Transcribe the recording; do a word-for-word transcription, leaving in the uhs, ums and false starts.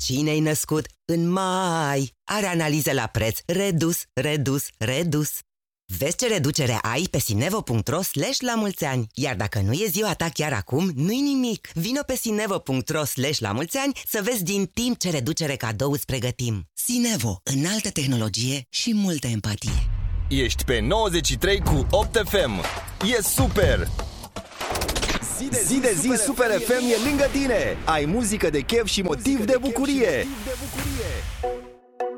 Cine-i născut în mai are analize la preț redus, redus, redus. Vezi ce reducere ai pe sinevo punct ro slash la mulți ani. Iar dacă nu e ziua ta chiar acum, nu-i nimic. Vino pe sinevo punct ro slash la mulți ani să vezi din timp ce reducere cadou îți pregătim. Sinevo, înaltă tehnologie și multă empatie. Ești pe nouăzeci și trei cu opt F M. E super! Zi de zi, zi, de zi Super, Super F M e lângă tine. Ai muzică de chef și motiv de bucurie.